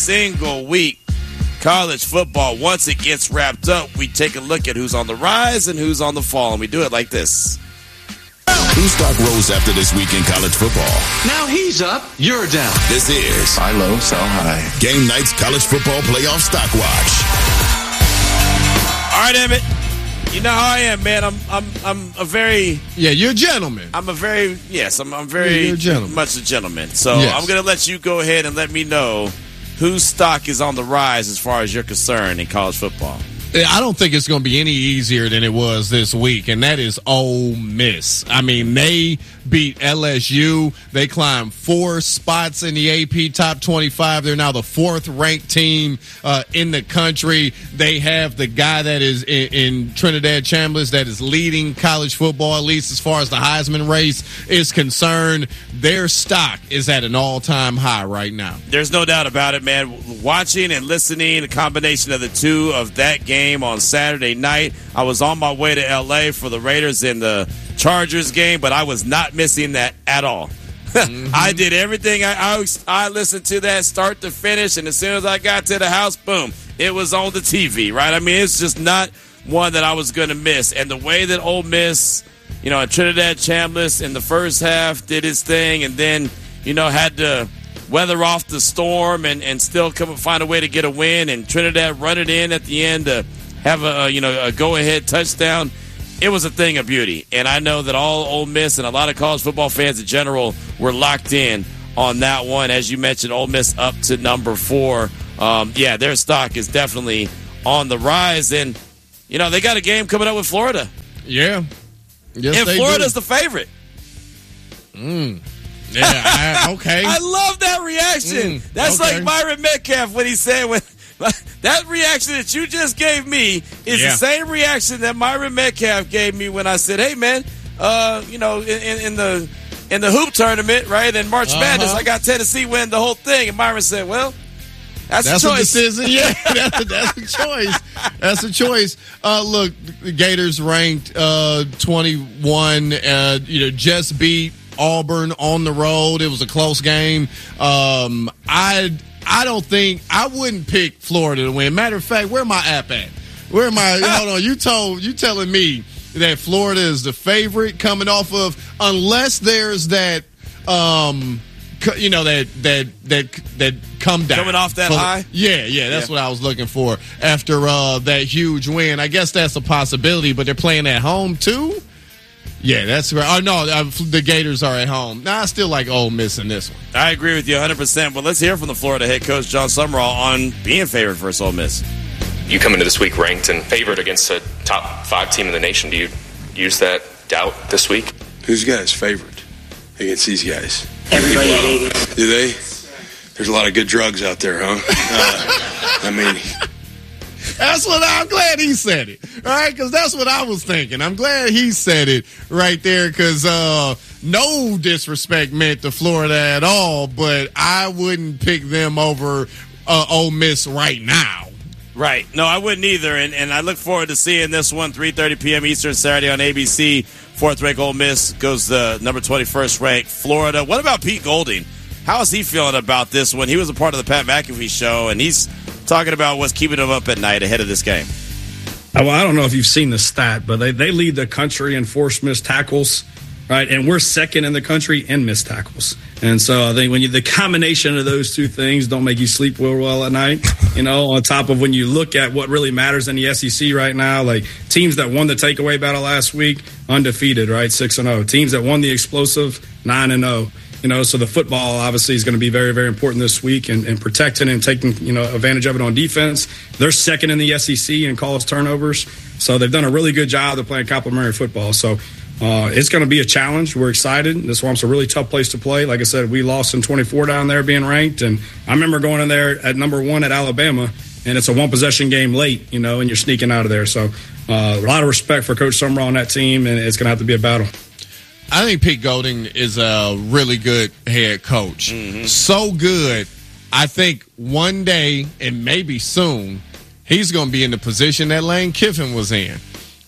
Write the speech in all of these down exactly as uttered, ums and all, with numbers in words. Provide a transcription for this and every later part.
single week. College football, once it gets wrapped up, we take a look at who's on the rise and who's on the fall, and we do it like this. Whose stock rose after this week in college football? Now he's up, you're down. This is Buy low, sell high. Game Night's College Football Playoff Stock Watch. All right, Emmett. You know how I am, man. I'm I'm I'm a very yeah. You're a gentleman. I'm a very yes. I'm I'm very yeah, you're a much a gentleman. So yes. I'm gonna let you go ahead and let me know whose stock is on the rise as far as you're concerned in college football. I don't think it's going to be any easier than it was this week, and that is Ole Miss. I mean, they beat L S U. They climbed four spots in the A P Top twenty-five. They're now the fourth-ranked team uh, in the country. They have the guy that is in, in Trinidad Chambliss that is leading college football, at least as far as the Heisman race is concerned. Their stock is at an all-time high right now. There's no doubt about it, man. Watching and listening, a combination of the two of that game on Saturday night. I was on my way to L A for the Raiders and the Chargers game, but I was not missing that at all. Mm-hmm. I did everything. I, I I listened to that start to finish, and as soon as I got to the house, boom, it was on the T V, right? I mean, it's just not one that I was going to miss. And the way that Ole Miss, you know, Trinidad Chambliss in the first half did his thing and then, you know, had to weather off the storm and, and still come and find a way to get a win, and Trinidad run it in at the end to have a, you know, a go-ahead touchdown. It was a thing of beauty, and I know that all Ole Miss and a lot of college football fans in general were locked in on that one. As you mentioned, Ole Miss up to number four. Um, yeah, their stock is definitely on the rise, and, you know, they got a game coming up with Florida. Yeah. Yes, and they Florida's do. the favorite. Mm. Yeah, I, okay. I love that reaction. Mm, That's okay. like Myron Metcalf when he said, when, that reaction that you just gave me is yeah. the same reaction that Myron Metcalf gave me when I said, hey, man, uh, you know, in, in the in the hoop tournament, right, in March uh-huh. Madness, I got Tennessee win the whole thing. And Myron said, well, that's, that's a choice. A decision. Yeah, that's, a, that's a choice. That's a choice. Uh, look, the Gators ranked uh, twenty-one, uh, you know, just beat Auburn on the road. It was a close game. Um, I I don't think I wouldn't pick Florida to win. Matter of fact, where my app at? Where am I? Hold on. You told you telling me that Florida is the favorite coming off of, unless there's that um you know that that that that come down coming off that so, high. Yeah, yeah, that's yeah. what I was looking for after uh, that huge win. I guess that's a possibility, but they're playing at home too. Yeah, that's right. Oh, no, uh, the Gators are at home. Nah, I still like Ole Miss in this one. I agree with you one hundred percent. But let's hear from the Florida head coach, John Summerall, on being favored versus Ole Miss. You come into this week ranked and favored against a top five team in the nation. Do you use that doubt this week? Who's guys favored against these guys? Everybody in Vegas. Do they? There's a lot of good drugs out there, huh? Uh, I mean... That's what I'm glad he said it, all right? Because that's what I was thinking. I'm glad he said it right there because uh, no disrespect meant to Florida at all, but I wouldn't pick them over uh, Ole Miss right now. Right. No, I wouldn't either, and, and I look forward to seeing this one, three thirty p.m. Eastern, Saturday on A B C. Fourth-ranked Ole Miss goes the number twenty-first ranked Florida. What about Pete Golding? How is he feeling about this one? He was a part of the Pat McAfee show, and he's talking about what's keeping him up at night ahead of this game. Well, I don't know if you've seen the stat, but they, they lead the country in forced missed tackles, right? And we're second in the country in missed tackles. And so I think when you the combination of those two things don't make you sleep real well at night, you know, on top of when you look at what really matters in the S E C right now, like teams that won the takeaway battle last week, undefeated, right? six and oh. Teams that won the explosive, nine and oh. You know, so the football obviously is going to be very, very important this week and, and protecting and taking, you know, advantage of it on defense. They're second in the S E C in calls turnovers. So they've done a really good job. They're playing complementary football. So uh, it's going to be a challenge. We're excited. This one's a really tough place to play. Like I said, we lost in twenty-four down there being ranked. And I remember going in there at number one at Alabama, and it's a one-possession game late, you know, and you're sneaking out of there. So uh, a lot of respect for Coach Summerall on that team, and it's going to have to be a battle. I think Pete Golding is a really good head coach. Mm-hmm. So good, I think one day, and maybe soon, he's going to be in the position that Lane Kiffin was in,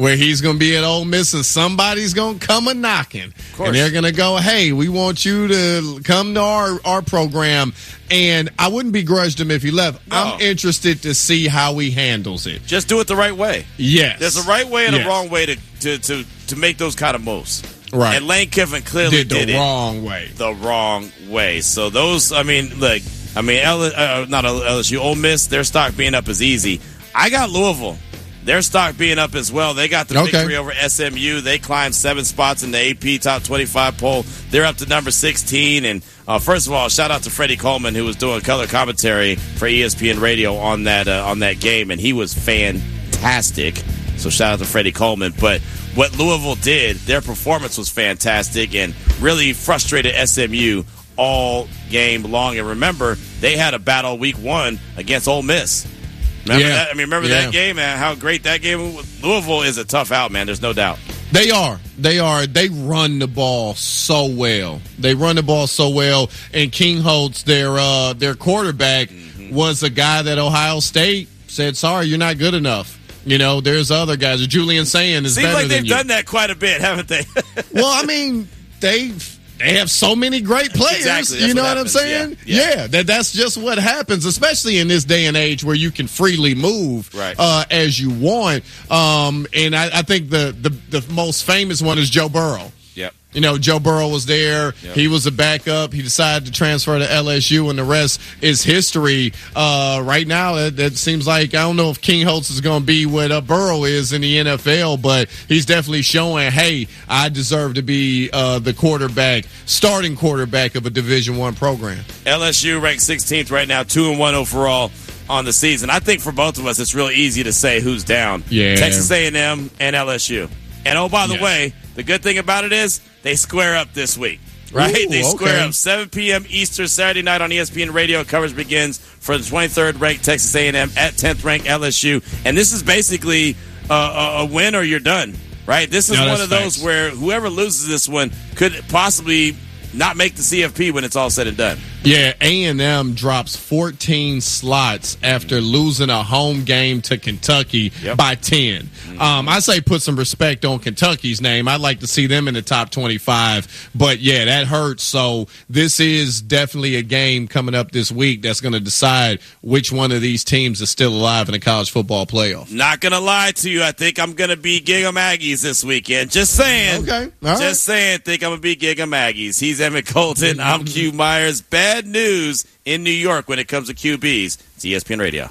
where he's going to be at Ole Miss and somebody's going to come a knocking. And they're going to go, hey, we want you to come to our, our program. And I wouldn't begrudge him if he left. No. I'm interested to see how he handles it. Just do it the right way. Yes. There's a right way and yes. a wrong way to, to, to, to make those kind of moves. Right. And Lane Kiffin clearly did the did it wrong way. The wrong way. So those, I mean, look, I mean, L, uh, not L S U, Ole Miss, their stock being up is easy. I got Louisville. Their stock being up as well. They got the okay. victory over S M U. They climbed seven spots in the A P Top twenty-five poll. They're up to number sixteen. And uh, first of all, shout out to Freddie Coleman, who was doing color commentary for E S P N Radio on that uh, on that game, and he was fantastic. So shout out to Freddie Coleman. But what Louisville did, their performance was fantastic and really frustrated S M U all game long. And remember, they had a battle week one against Ole Miss. Remember yeah. that? I mean, remember yeah. that game, man? How great that game was. Louisville is a tough out, man. There's no doubt. They are. They are. They run the ball so well. They run the ball so well. And King Holtz, their uh, their quarterback, mm-hmm. was a guy that Ohio State said, sorry, you're not good enough. You know, there's other guys. Julian Sayin is Seems better like than you. they've done that quite a bit, haven't they? Well, I mean, they've they have so many great players. Exactly. You know what, what I'm saying? Yeah, yeah. yeah, that that's just what happens, especially in this day and age where you can freely move right. uh, as you want. Um, and I, I think the, the the most famous one is Joe Burrow. Yep. You know, Joe Burrow was there. Yep. He was a backup. He decided to transfer to L S U, and the rest is history. Uh, right now, it, it seems like, I don't know if King Holtz is going to be what uh, Burrow is in the N F L, but he's definitely showing, hey, I deserve to be uh, the quarterback, starting quarterback of a Division One program. L S U ranked sixteenth right now, two and one overall on the season. I think for both of us, it's really easy to say who's down. Yeah. Texas A and M and L S U. And, oh, by the yes. way, the good thing about it is they square up this week, right? Ooh, they square okay. up seven p.m. Eastern Saturday night on E S P N Radio. Coverage begins for the twenty-third ranked Texas A and M at tenth ranked L S U. And this is basically a, a, a win or you're done, right? This is no, one of facts. those where whoever loses this one could possibly not make the C F P when it's all said and done. Yeah, A and M drops fourteen slots after losing a home game to Kentucky yep. by ten. Mm-hmm. Um, I say put some respect on Kentucky's name. I'd like to see them in the top twenty-five. But, yeah, that hurts. So this is definitely a game coming up this week that's going to decide which one of these teams is still alive in the college football playoff. Not going to lie to you. I think I'm going to be Giga Maggies this weekend. Just saying. Okay. All Just right. saying. Think I'm going to be Giga Maggies. He's Emmett Colton. I'm Q Myers. Bad news in New York when it comes to Q Bs. It's E S P N Radio.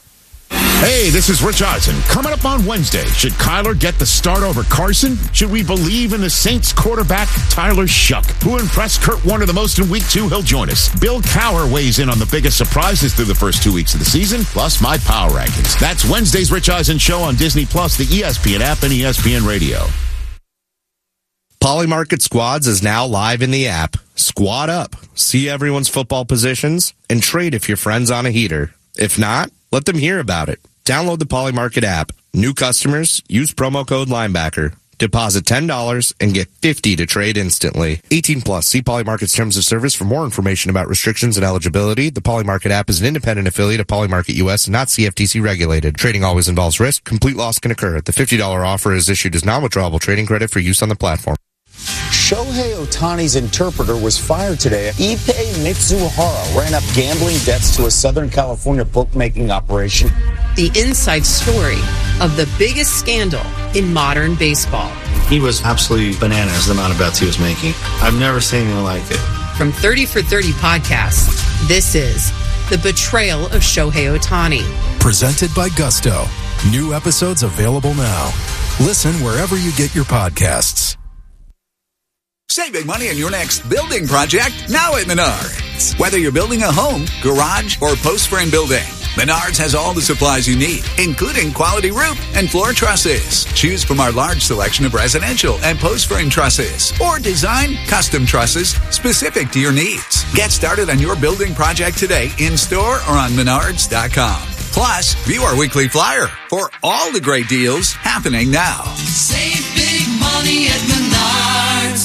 Hey, this is Rich Eisen. Coming up on Wednesday, should Kyler get the start over Carson? Should we believe in the Saints quarterback, Tyler Shuck? Who impressed Kurt Warner the most in week two? He'll join us. Bill Cowher weighs in on the biggest surprises through the first two weeks of the season, plus my power rankings. That's Wednesday's Rich Eisen Show on Disney Plus, the E S P N app, and E S P N Radio. Polymarket Squads is now live in the app. Squad up, see everyone's football positions, and trade if your friend's on a heater. If not, let them hear about it. Download the Polymarket app. New customers, use promo code Linebacker. Deposit ten dollars and get fifty dollars to trade instantly. eighteen plus. See Polymarket's terms of service for more information about restrictions and eligibility. The Polymarket app is an independent affiliate of Polymarket U S and not C F T C regulated. Trading always involves risk. Complete loss can occur. The fifty dollars offer is issued as non-withdrawable trading credit for use on the platform. Shohei Ohtani's interpreter was fired today. Ippei Mitsuhara ran up gambling debts to a Southern California bookmaking operation. The inside story of the biggest scandal in modern baseball. He was absolutely bananas, the amount of bets he was making. I've never seen anything like it. From thirty for thirty podcasts, this is The Betrayal of Shohei Ohtani. Presented by Gusto. New episodes available now. Listen wherever you get your podcasts. Save big money on your next building project now at Menards. Whether you're building a home, garage, or post-frame building, Menards has all the supplies you need, including quality roof and floor trusses. Choose from our large selection of residential and post-frame trusses, or design custom trusses specific to your needs. Get started on your building project today in-store or on menards dot com. Plus, view our weekly flyer for all the great deals happening now. Save big money at Menards.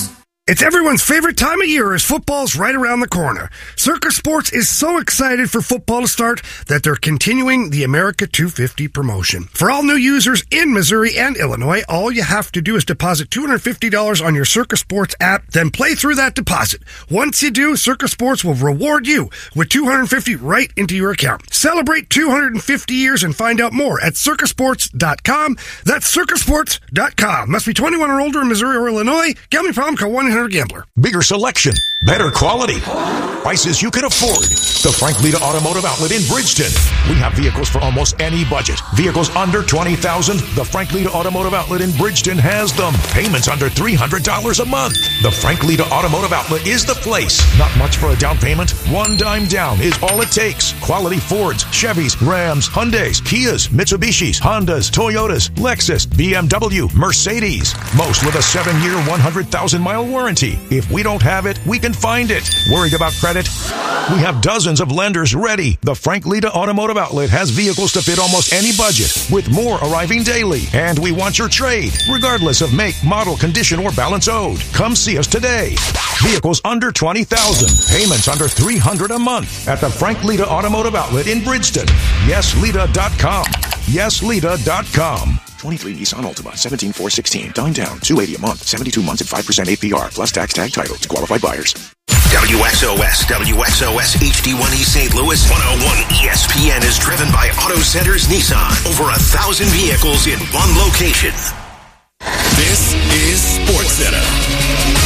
It's everyone's favorite time of year as football's right around the corner. Circa Sports is so excited for football to start that they're continuing the America two fifty promotion. For all new users in Missouri and Illinois, all you have to do is deposit two hundred fifty dollars on your Circa Sports app, then play through that deposit. Once you do, Circa Sports will reward you with two hundred fifty dollars right into your account. Celebrate two hundred fifty years and find out more at circa sports dot com. That's circa sports dot com. Must be twenty-one or older in Missouri or Illinois. Gambling problem, call one eight hundred gambler. Bigger selection, better quality, prices you can afford. The Frank Lita Automotive Outlet in Bridgeton. We have vehicles for almost any budget. Vehicles under twenty thousand dollars. The Frank Lita Automotive Outlet in Bridgeton has them. Payments under three hundred dollars a month. The Frank Lita Automotive Outlet is the place. Not much for a down payment. One dime down is all it takes. Quality Fords, Chevys, Rams, Hyundais, Kias, Mitsubishis, Hondas, Toyotas, Lexus, B M W, Mercedes. Most with a seven-year, one hundred thousand mile warranty. If we don't have it, we can find it. Worried about credit? We have dozens of lenders ready. The Frank Lita Automotive Outlet has vehicles to fit almost any budget, with more arriving daily. And we want your trade, regardless of make, model, condition, or balance owed. Come see us today. Vehicles under twenty thousand dollars. Payments under three hundred dollars a month at the Frank Lita Automotive Outlet in Bridgeton. yes lita dot com. yes lita dot com. twenty-three Nissan Altima, seventeen four sixteen. Dime down, two hundred eighty dollars a month, seventy-two months at five percent A P R, plus tax tag title to qualified buyers. W X O S, W X O S H D one E Saint Louis, one oh one E S P N is driven by Auto Centers Nissan. Over a thousand vehicles in one location. This is SportsCenter.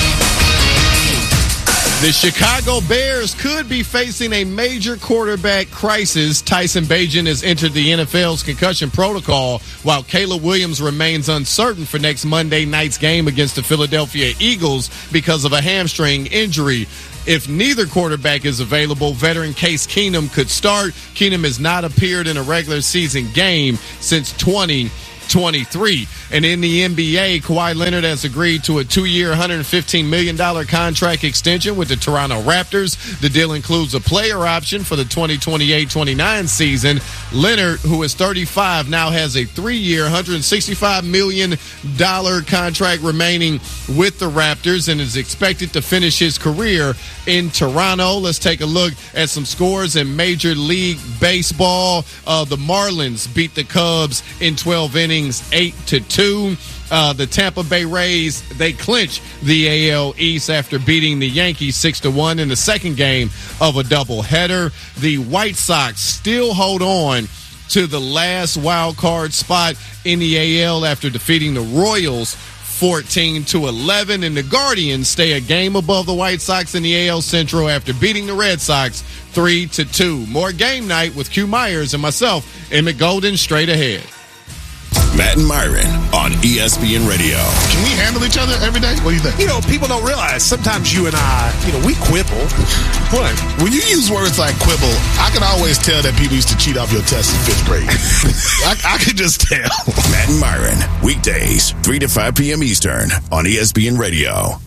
The Chicago Bears could be facing a major quarterback crisis. Tyson Bagent has entered the N F L's concussion protocol, while Caleb Williams remains uncertain for next Monday night's game against the Philadelphia Eagles because of a hamstring injury. If neither quarterback is available, veteran Case Keenum could start. Keenum has not appeared in a regular season game since twenty twenty-three. And in the N B A, Kawhi Leonard has agreed to a two-year, one hundred fifteen million dollars contract extension with the Toronto Raptors. The deal includes a player option for the twenty twenty-eight twenty-nine season. Leonard, who is thirty-five, now has a three-year, one hundred sixty-five million dollars contract remaining with the Raptors and is expected to finish his career in Toronto. Let's take a look at some scores in Major League Baseball. Uh, the Marlins beat the Cubs in twelve innings, eight to two. Uh, the Tampa Bay Rays, they clinch the A L East after beating the Yankees six to one in the second game of a doubleheader. The White Sox still hold on to the last wild card spot in the A L after defeating the Royals fourteen to eleven, and the Guardians stay a game above the White Sox in the A L Central after beating the Red Sox three to two. More Game Night with Q Myers and myself, Emmett Golden, straight ahead. Matt and Myron on E S P N Radio. Can we handle each other every day? What do you think? You know, people don't realize sometimes you and I, you know, we quibble. What? When you use words like quibble, I can always tell that people used to cheat off your test in fifth grade. I, I could just tell. Matt and Myron, weekdays, three to five p.m. Eastern on E S P N Radio.